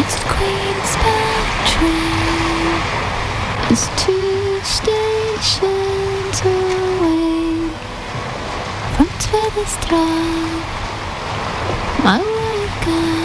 Queenspark train is 2 stations away from Tvedestrand. My world